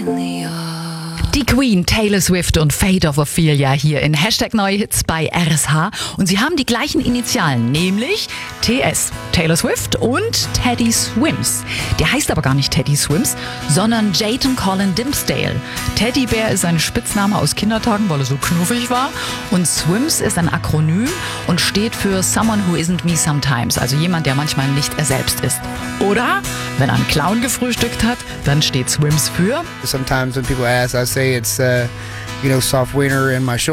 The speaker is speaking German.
Die Queen, Taylor Swift und Fate of Ophelia hier in Hashtag Neue Hits bei RSH. Und sie haben die gleichen Initialen, nämlich TS, Taylor Swift und Teddy Swims. Der heißt aber gar nicht Teddy Swims, sondern Jayton Colin Dimmesdale. Teddybär ist ein Spitzname aus Kindertagen, weil er so knuffig war. Und Swims ist ein Akronym und steht für Someone Who Isn't Me Sometimes, also jemand, der manchmal nicht er selbst ist. Oder, wenn ein Clown gefrühstückt hat, dann steht Swims für... Sometimes when people ask, I say it's, soft winter in my shoulder.